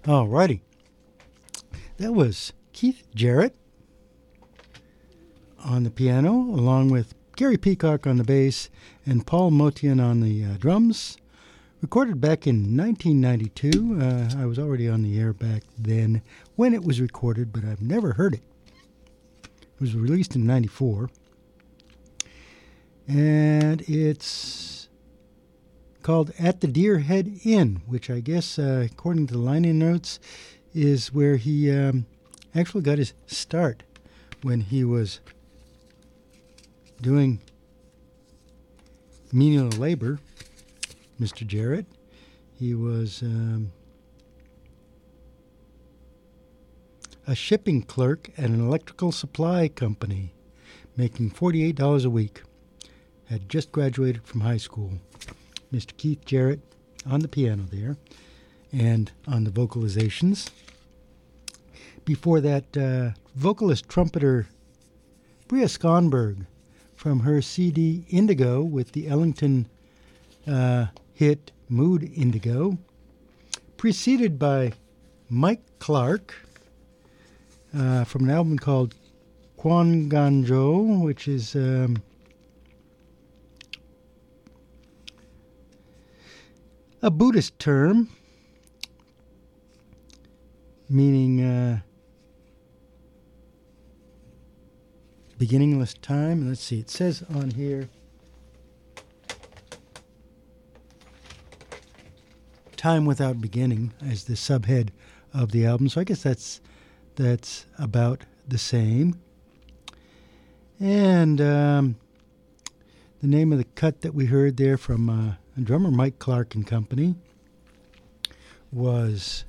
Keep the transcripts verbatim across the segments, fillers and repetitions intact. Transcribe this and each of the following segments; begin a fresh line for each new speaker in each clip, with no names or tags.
All righty. That was Keith Jarrett on the piano, along with Gary Peacock on the bass and Paul Motian on the uh, drums. Recorded back in nineteen ninety-two. Uh, I was already on the air back then when it was recorded, but I've never heard it. It was released in ninety-four. And it's called At the Deerhead Inn, which I guess, uh, according to the line-in notes, is where he um, actually got his start when he was doing menial labor. Mister Jarrett, he was um, a shipping clerk at an electrical supply company, making forty-eight dollars a week. Had just graduated from high school. Mister Keith Jarrett on the piano there and on the vocalizations. Before that, uh, vocalist trumpeter Bria Skonberg from her C D Indigo with the Ellington uh, hit Mood Indigo, preceded by Mike Clark uh, from an album called Kwanganjo, which is um, a Buddhist term meaning uh, beginningless time. Let's see, it says on here Time Without Beginning as the subhead of the album. So I guess that's that's about the same. And um, the name of the cut that we heard there from uh, drummer Mike Clark and Company was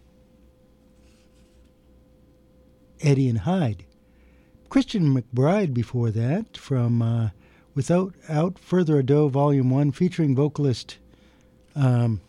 Eddie and Hyde. Christian McBride before that from uh, Without Out Further Ado Volume one, featuring vocalist um,